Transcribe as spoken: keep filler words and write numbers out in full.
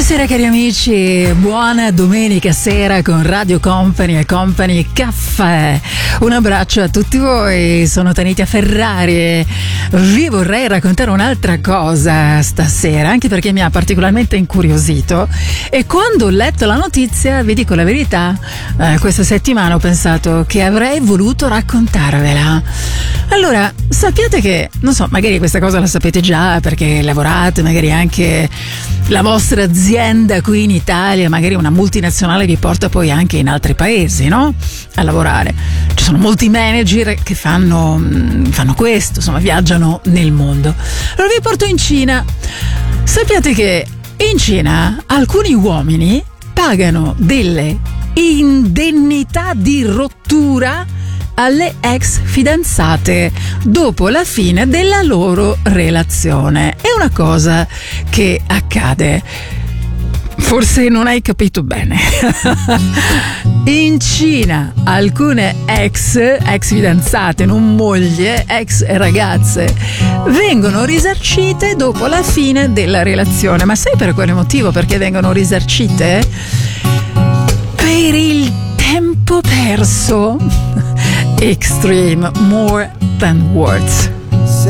Buonasera cari amici, buona domenica sera con Radio Company e Company Caffè. Un abbraccio a tutti voi, sono Tanitia Ferrari e vi vorrei raccontare un'altra cosa stasera, anche perché mi ha particolarmente incuriosito, e quando ho letto la notizia, vi dico la verità, eh, questa settimana ho pensato che avrei voluto raccontarvela. Allora, sappiate che, non so, magari questa cosa la sapete già perché lavorate, magari anche la vostra azienda qui in Italia, magari una multinazionale vi porta poi anche in altri paesi, no? A lavorare. Ci sono molti manager che fanno, fanno questo, insomma, viaggiano nel mondo. Allora vi porto in Cina. Sappiate che in Cina alcuni uomini pagano delle indennità di rottura alle ex fidanzate dopo la fine della loro relazione. È una cosa che accade. Forse non hai capito bene. In Cina alcune ex, ex fidanzate, non moglie, ex ragazze, vengono risarcite dopo la fine della relazione. Ma sai per quale motivo? Perché vengono risarcite? Per il tempo perso. Extreme, more than words.